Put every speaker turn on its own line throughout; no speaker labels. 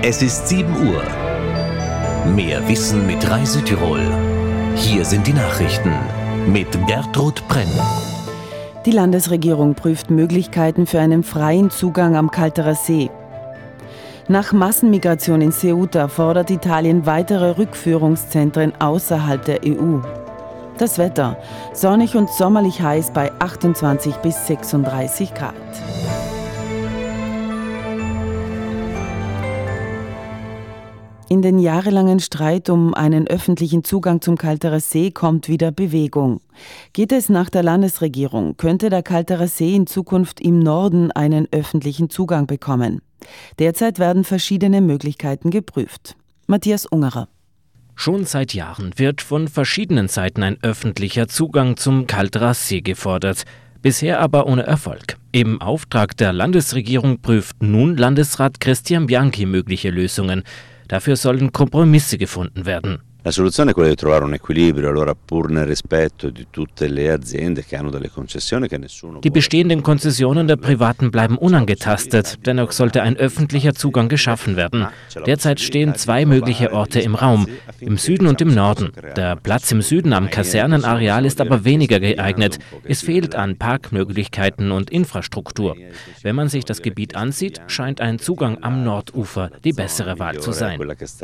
Es ist 7 Uhr. Mehr Wissen mit Reisetirol. Hier sind die Nachrichten mit Gertrud Brenn.
Die Landesregierung prüft Möglichkeiten für einen freien Zugang am Kalterer See. Nach Massenmigration in Ceuta fordert Italien weitere Rückführungszentren außerhalb der EU. Das Wetter: sonnig und sommerlich heiß bei 28 bis 36 Grad. In den jahrelangen Streit um einen öffentlichen Zugang zum Kalterer See kommt wieder Bewegung. Geht es nach der Landesregierung, könnte der Kalterer See in Zukunft im Norden einen öffentlichen Zugang bekommen. Derzeit werden verschiedene Möglichkeiten geprüft. Matthias Ungerer.
Schon seit Jahren wird von verschiedenen Seiten ein öffentlicher Zugang zum Kalterer See gefordert. Bisher aber ohne Erfolg. Im Auftrag der Landesregierung prüft nun Landesrat Cristian Bianchi mögliche Lösungen. Dafür sollen Kompromisse gefunden werden.
La soluzione è quella di trovare un equilibrio, allora pur nel rispetto di tutte le aziende che hanno delle concessioni che nessuno.
Die bestehenden Konzessionen der Privaten bleiben unangetastet, dennoch sollte ein öffentlicher Zugang geschaffen werden. Derzeit stehen 2 mögliche Orte im Raum, im Süden und im Norden. Der Platz im Süden am Kasernenareal ist aber weniger geeignet. Es fehlt an Parkmöglichkeiten und Infrastruktur. Wenn man sich das Gebiet ansieht, scheint ein Zugang am Nordufer die bessere Wahl zu sein.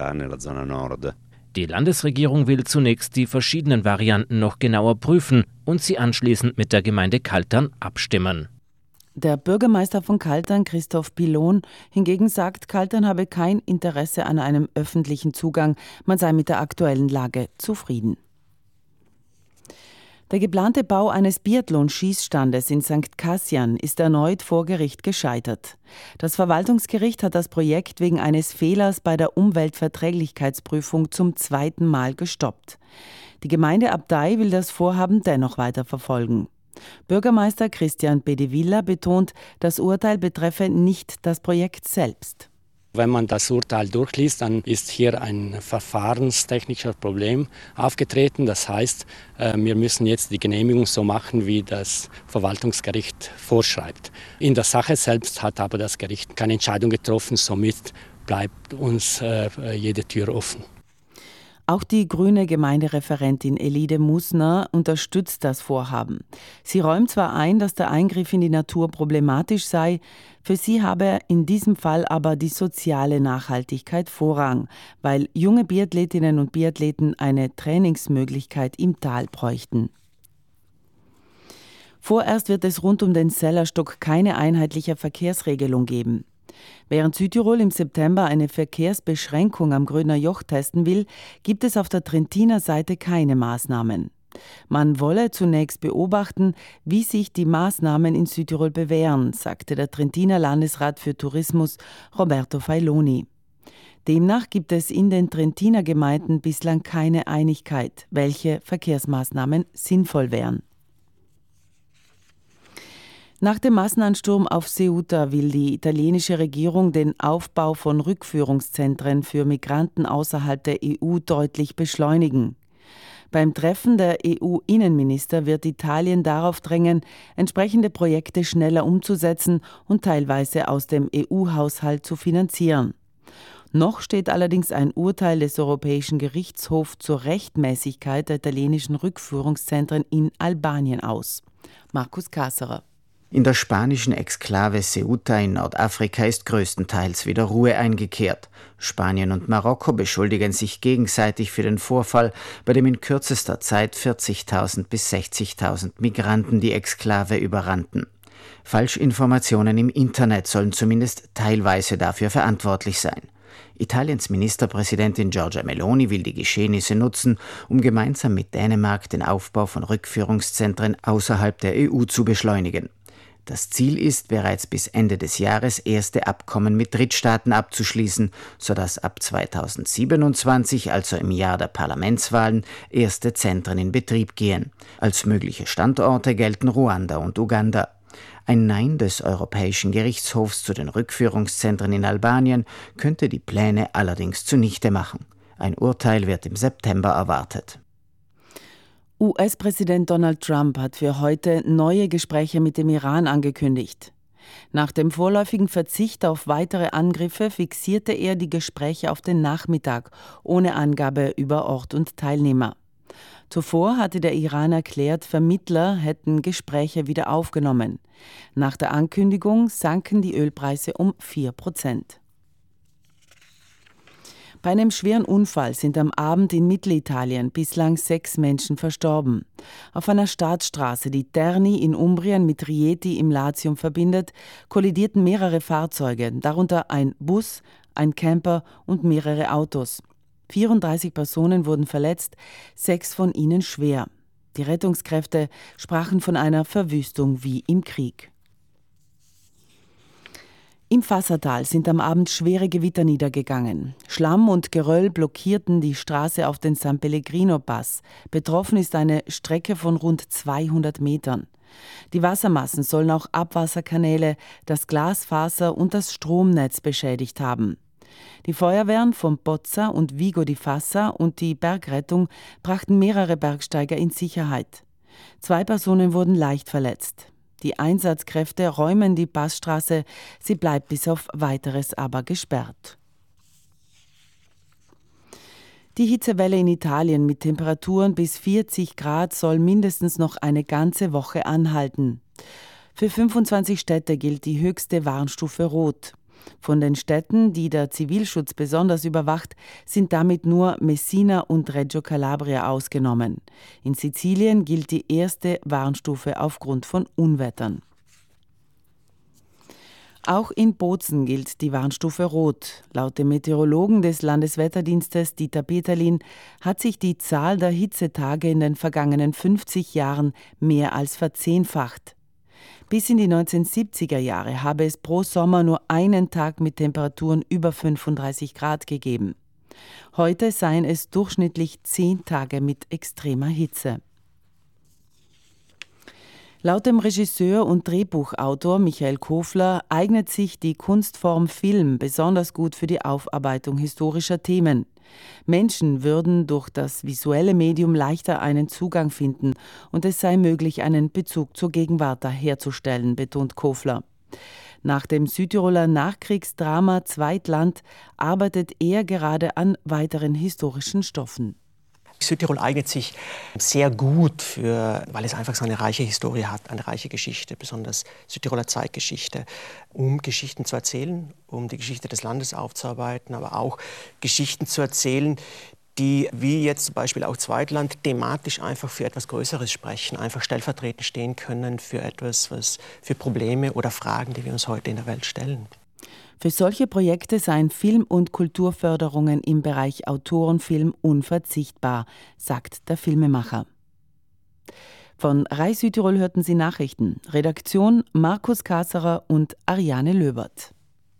Die Landesregierung will zunächst die verschiedenen Varianten noch genauer prüfen und sie anschließend mit der Gemeinde Kaltern abstimmen.
Der Bürgermeister von Kaltern, Christoph Pilon, hingegen sagt, Kaltern habe kein Interesse an einem öffentlichen Zugang, man sei mit der aktuellen Lage zufrieden. Der geplante Bau eines Biathlon-Schießstandes in St. Kassian ist erneut vor Gericht gescheitert. Das Verwaltungsgericht hat das Projekt wegen eines Fehlers bei der Umweltverträglichkeitsprüfung zum 2. Mal gestoppt. Die Gemeinde Abtei will das Vorhaben dennoch weiterverfolgen. Bürgermeister Christian Bedevilla betont, das Urteil betreffe nicht das Projekt selbst.
Wenn man das Urteil durchliest, dann ist hier ein verfahrenstechnisches Problem aufgetreten. Das heißt, wir müssen jetzt die Genehmigung so machen, wie das Verwaltungsgericht vorschreibt. In der Sache selbst hat aber das Gericht keine Entscheidung getroffen, somit bleibt uns jede Tür offen.
Auch die grüne Gemeindereferentin Elide Musner unterstützt das Vorhaben. Sie räumt zwar ein, dass der Eingriff in die Natur problematisch sei, für sie habe in diesem Fall aber die soziale Nachhaltigkeit Vorrang, weil junge Biathletinnen und Biathleten eine Trainingsmöglichkeit im Tal bräuchten. Vorerst wird es rund um den Sellerstock keine einheitliche Verkehrsregelung geben. Während Südtirol im September eine Verkehrsbeschränkung am Gröner Joch testen will, gibt es auf der Trentiner Seite keine Maßnahmen. Man wolle zunächst beobachten, wie sich die Maßnahmen in Südtirol bewähren, sagte der Trentiner Landesrat für Tourismus Roberto Failoni. Demnach gibt es in den Trentiner Gemeinden bislang keine Einigkeit, welche Verkehrsmaßnahmen sinnvoll wären. Nach dem Massenansturm auf Ceuta will die italienische Regierung den Aufbau von Rückführungszentren für Migranten außerhalb der EU deutlich beschleunigen. Beim Treffen der EU-Innenminister wird Italien darauf drängen, entsprechende Projekte schneller umzusetzen und teilweise aus dem EU-Haushalt zu finanzieren. Noch steht allerdings ein Urteil des Europäischen Gerichtshofs zur Rechtmäßigkeit der italienischen Rückführungszentren in Albanien aus. Markus Kasserer.
In der spanischen Exklave Ceuta in Nordafrika ist größtenteils wieder Ruhe eingekehrt. Spanien und Marokko beschuldigen sich gegenseitig für den Vorfall, bei dem in kürzester Zeit 40.000 bis 60.000 Migranten die Exklave überrannten. Falschinformationen im Internet sollen zumindest teilweise dafür verantwortlich sein. Italiens Ministerpräsidentin Giorgia Meloni will die Geschehnisse nutzen, um gemeinsam mit Dänemark den Aufbau von Rückführungszentren außerhalb der EU zu beschleunigen. Das Ziel ist, bereits bis Ende des Jahres erste Abkommen mit Drittstaaten abzuschließen, sodass ab 2027, also im Jahr der Parlamentswahlen, erste Zentren in Betrieb gehen. Als mögliche Standorte gelten Ruanda und Uganda. Ein Nein des Europäischen Gerichtshofs zu den Rückführungszentren in Albanien könnte die Pläne allerdings zunichte machen. Ein Urteil wird im September erwartet.
US-Präsident Donald Trump hat für heute neue Gespräche mit dem Iran angekündigt. Nach dem vorläufigen Verzicht auf weitere Angriffe fixierte er die Gespräche auf den Nachmittag, ohne Angabe über Ort und Teilnehmer. Zuvor hatte der Iran erklärt, Vermittler hätten Gespräche wieder aufgenommen. Nach der Ankündigung sanken die Ölpreise um 4%. Bei einem schweren Unfall sind am Abend in Mittelitalien bislang 6 Menschen verstorben. Auf einer Staatsstraße, die Terni in Umbrien mit Rieti im Latium verbindet, kollidierten mehrere Fahrzeuge, darunter ein Bus, ein Camper und mehrere Autos. 34 Personen wurden verletzt, 6 von ihnen schwer. Die Rettungskräfte sprachen von einer Verwüstung wie im Krieg. Im Fassertal sind am Abend schwere Gewitter niedergegangen. Schlamm und Geröll blockierten die Straße auf den San Pellegrino-Pass. Betroffen ist eine Strecke von rund 200 Metern. Die Wassermassen sollen auch Abwasserkanäle, das Glasfaser und das Stromnetz beschädigt haben. Die Feuerwehren von Pozza und Vigo di Fassa und die Bergrettung brachten mehrere Bergsteiger in Sicherheit. 2 Personen wurden leicht verletzt. Die Einsatzkräfte räumen die Passstraße, sie bleibt bis auf Weiteres aber gesperrt. Die Hitzewelle in Italien mit Temperaturen bis 40 Grad soll mindestens noch eine ganze Woche anhalten. Für 25 Städte gilt die höchste Warnstufe Rot. Von den Städten, die der Zivilschutz besonders überwacht, sind damit nur Messina und Reggio Calabria ausgenommen. In Sizilien gilt die erste Warnstufe aufgrund von Unwettern. Auch in Bozen gilt die Warnstufe Rot. Laut dem Meteorologen des Landeswetterdienstes Dieter Peterlin hat sich die Zahl der Hitzetage in den vergangenen 50 Jahren mehr als verzehnfacht. Bis in die 1970er Jahre habe es pro Sommer nur einen Tag mit Temperaturen über 35 Grad gegeben. Heute seien es durchschnittlich 10 Tage mit extremer Hitze. Laut dem Regisseur und Drehbuchautor Michael Kofler eignet sich die Kunstform Film besonders gut für die Aufarbeitung historischer Themen. Menschen würden durch das visuelle Medium leichter einen Zugang finden und es sei möglich, einen Bezug zur Gegenwart herzustellen, betont Kofler. Nach dem Südtiroler Nachkriegsdrama Zweitland arbeitet er gerade an weiteren historischen Stoffen.
Südtirol eignet sich sehr gut, weil es einfach so eine reiche Historie hat, eine reiche Geschichte, besonders Südtiroler Zeitgeschichte, um Geschichten zu erzählen, um die Geschichte des Landes aufzuarbeiten, aber auch Geschichten zu erzählen, die, wie jetzt zum Beispiel auch Zweitland, thematisch einfach für etwas Größeres sprechen, einfach stellvertretend stehen können für etwas, für Probleme oder Fragen, die wir uns heute in der Welt stellen.
Für solche Projekte seien Film- und Kulturförderungen im Bereich Autorenfilm unverzichtbar, sagt der Filmemacher. Von RAI Südtirol hörten Sie Nachrichten. Redaktion Markus Kasserer und Ariane Löbert.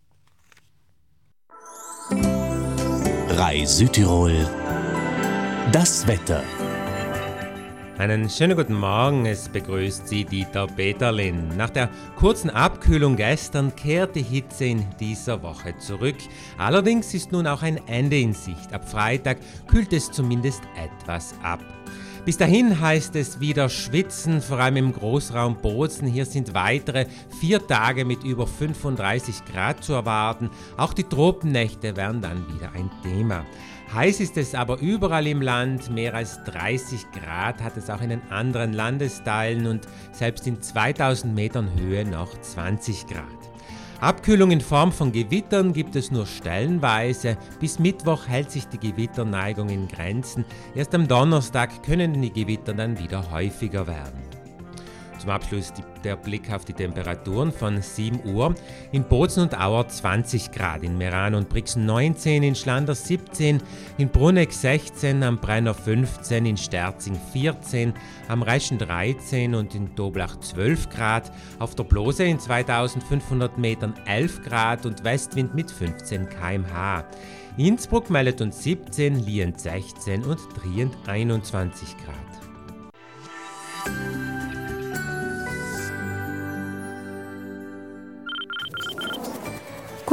RAI Südtirol. Das Wetter.
Einen schönen guten Morgen, es begrüßt Sie Dieter Peterlin. Nach der kurzen Abkühlung gestern kehrt die Hitze in dieser Woche zurück. Allerdings ist nun auch ein Ende in Sicht. Ab Freitag kühlt es zumindest etwas ab. Bis dahin heißt es wieder schwitzen, vor allem im Großraum Bozen. Hier sind weitere 4 Tage mit über 35 Grad zu erwarten. Auch die Tropennächte werden dann wieder ein Thema. Heiß ist es aber überall im Land, mehr als 30 Grad hat es auch in den anderen Landesteilen und selbst in 2000 Metern Höhe noch 20 Grad. Abkühlung in Form von Gewittern gibt es nur stellenweise. Bis Mittwoch hält sich die Gewitterneigung in Grenzen. Erst am Donnerstag können die Gewitter dann wieder häufiger werden. Zum Abschluss der Blick auf die Temperaturen von 7 Uhr. In Bozen und Auer 20 Grad, in Meran und Brixen 19, in Schlanders 17, in Bruneck 16, am Brenner 15, in Sterzing 14, am Reischen 13 und in Toblach 12 Grad, auf der Blose in 2500 Metern 11 Grad und Westwind mit 15 km/h. Innsbruck meldet uns 17, Liend 16 und Trient 21 Grad.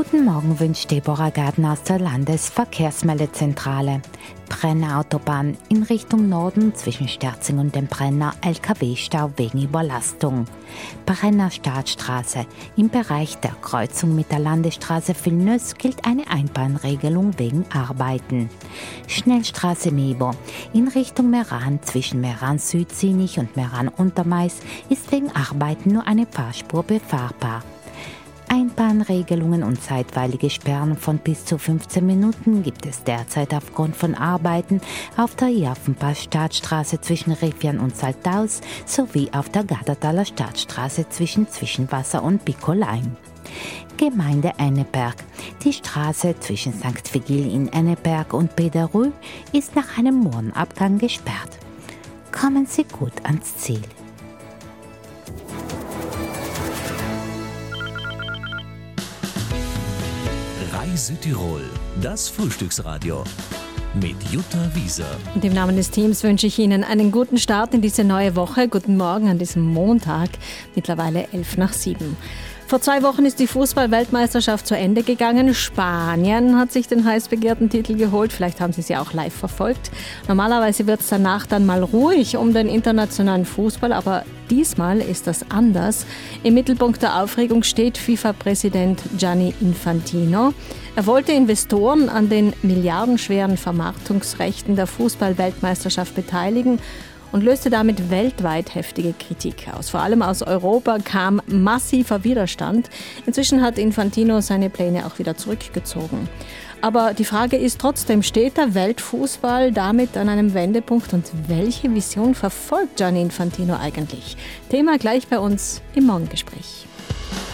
Guten Morgen wünscht Deborah Gardner aus der Landesverkehrsmeldezentrale. Brenner Autobahn in Richtung Norden zwischen Sterzing und dem Brenner LKW-Stau wegen Überlastung. Brenner Startstraße im Bereich der Kreuzung mit der Landesstraße Villeneuve gilt eine Einbahnregelung wegen Arbeiten. Schnellstraße Nebo in Richtung Meran zwischen Meran-Südsinich und Meran-Untermais ist wegen Arbeiten nur eine Fahrspur befahrbar. Einbahnregelungen und zeitweilige Sperren von bis zu 15 Minuten gibt es derzeit aufgrund von Arbeiten auf der Jaffenpass-Startstraße zwischen Rifian und Saltaus sowie auf der Gardertaler Startstraße zwischen Zwischenwasser und Bikolein. Gemeinde Enneberg. Die Straße zwischen St. Vigil in Enneberg und Pederö ist nach einem Mohrenabgang gesperrt. Kommen Sie gut ans Ziel.
Reise Tirol, das Frühstücksradio mit Jutta Wieser.
Und im Namen des Teams wünsche ich Ihnen einen guten Start in diese neue Woche. Guten Morgen an diesem Montag, mittlerweile 6:11. Vor 2 Wochen ist die Fußball-Weltmeisterschaft zu Ende gegangen. Spanien hat sich den heiß begehrten Titel geholt. Vielleicht haben Sie sie auch live verfolgt. Normalerweise wird es danach dann mal ruhig um den internationalen Fußball, aber diesmal ist das anders. Im Mittelpunkt der Aufregung steht FIFA-Präsident Gianni Infantino. Er wollte Investoren an den milliardenschweren Vermarktungsrechten der Fußball-Weltmeisterschaft beteiligen und löste damit weltweit heftige Kritik aus. Vor allem aus Europa kam massiver Widerstand. Inzwischen hat Infantino seine Pläne auch wieder zurückgezogen. Aber die Frage ist trotzdem, steht der Weltfußball damit an einem Wendepunkt und welche Vision verfolgt Gianni Infantino eigentlich? Thema gleich bei uns im Morgengespräch.